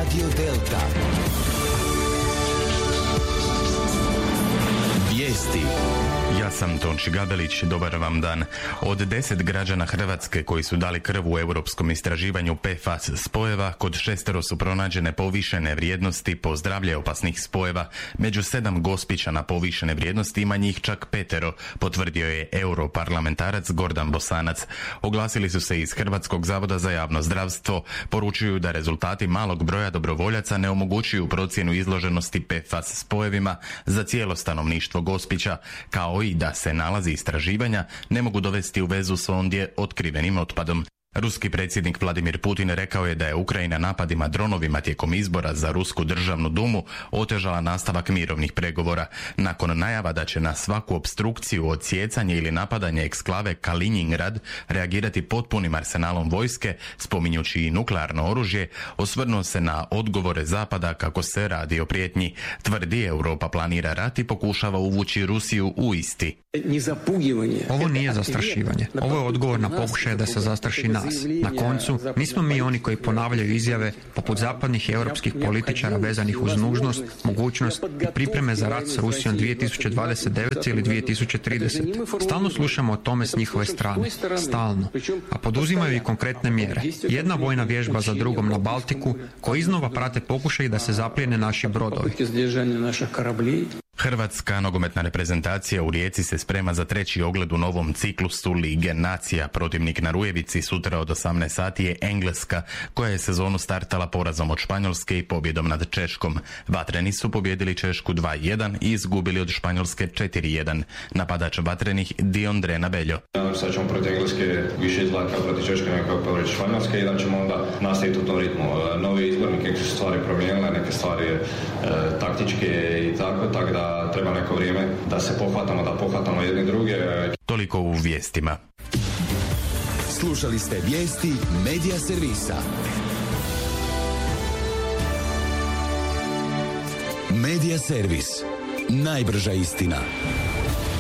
Radio Delta. Vijesti. Ja sam Tonči Gabelić, dobar vam dan. Od 10 građana Hrvatske koji su dali krv u europskom istraživanju PFAS spojeva, kod 6 su pronađene povišene vrijednosti po zdravlje opasnih spojeva. Među 7 Gospićana povišene vrijednosti ima njih čak 5, potvrdio je europarlamentarac Gordan Bosanac. Oglasili su se iz Hrvatskog zavoda za javno zdravstvo, poručuju da rezultati malog broja dobrovoljaca ne omogućuju procjenu izloženosti PFAS spojevima za cijelo stanovništvo Gospića, kao i da se nalazi istraživanja ne mogu dovesti u vezu s ondje otkrivenim otpadom. Ruski predsjednik Vladimir Putin rekao je da je Ukrajina napadima dronovima tijekom izbora za Rusku državnu dumu otežala nastavak mirovnih pregovora. Nakon najava da će na svaku opstrukciju, odsjecanje ili napadanje eksklave Kaliningrad reagirati potpunim arsenalom vojske, spominjući i nuklearno oružje, osvrnuo se na odgovore Zapada kako se radi o prijetnji. Tvrdi Europa planira rat i pokušava uvući Rusiju u isti. Ovo nije zastrašivanje. Ovo je odgovor na pokušaje da se zastraši nas. Na koncu, nismo mi oni koji ponavljaju izjave poput zapadnih i europskih političara vezanih uz nužnost, mogućnost i pripreme za rat s Rusijom 2029. ili 2030. Stalno slušamo o tome s njihove strane. Stalno. A poduzimaju i konkretne mjere. Jedna vojna vježba za drugom na Baltiku, koji iznova prate pokušaj da se zaplijene naši brodovi. Hrvatska nogometna reprezentacija u Rijeci se sprema za 3. ogled u novom ciklusu Lige nacija. Protivnik na Rujevici sutra od 18 sati je Engleska, koja je sezonu startala porazom od Španjolske i pobjedom nad Češkom. Vatreni su pobjedili Češku 2-1 i izgubili od Španjolske 4-1. Napadač Vatrenih Diondre Nabeljo. Sad ćemo protiv Engleske više izgledati kao protiv Češke nego kao protiv Španjolske i da ćemo onda nastaviti u tom ritmu. Novi izbor, neke su stvari promijenile, neke stvari taktičke i tako da treba neko vrijeme da se pohvatamo jedni druge. Toliko u vijestima. Slušali ste vijesti Medija servisa. Medija servis. Najbrža istina.